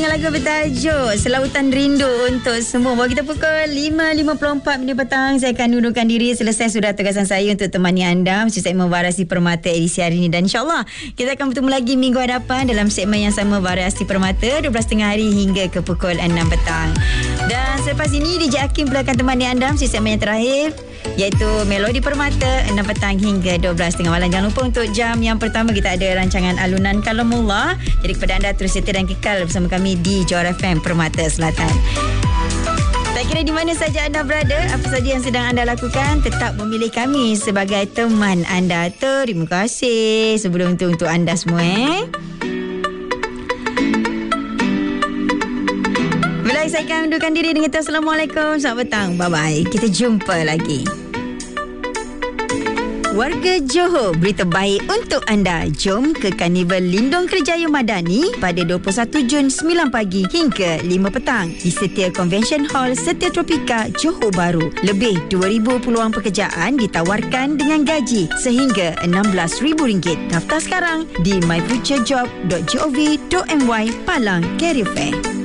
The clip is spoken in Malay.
dengan lagu bertajuk Selautan Rindu untuk semua. Bawa kita pukul 5.54 petang. Saya akan dudukkan diri selesai sudah tugasan saya untuk temani anda mesti segmen Variasi Permata edisi hari ini. Dan insyaAllah kita akan bertemu lagi minggu hadapan dalam segmen yang sama Variasi Permata 12.30 hari hingga ke pukul 6 petang. Dan selepas ini DJ Hakim pula akan temani anda mesti segmen yang terakhir, iaitu Melodi Permata 6 petang hingga 12.30 malam. Jangan lupa untuk jam yang pertama kita ada rancangan Alunan Kalamullah. Jadi kepada anda terus setia dan kekal bersama kami di Johor FM Permata Selatan. Tak kira di mana saja anda berada, apa saja yang sedang anda lakukan, tetap memilih kami sebagai teman anda. Terima kasih sebelum itu untuk anda semua. Saya akan undurkan diri dengan kata Assalamualaikum, selamat petang, bye-bye. Kita jumpa lagi. Warga Johor, berita baik untuk anda. Jom ke Karnival Lindung Kerjaya Madani pada 21 Jun 9 pagi hingga 5 petang di Setia Convention Hall Setia Tropika, Johor Bahru. Lebih 2,000 peluang pekerjaan ditawarkan dengan gaji sehingga RM16,000. Daftar sekarang di myfuturejob.gov.my Palang Career Fair.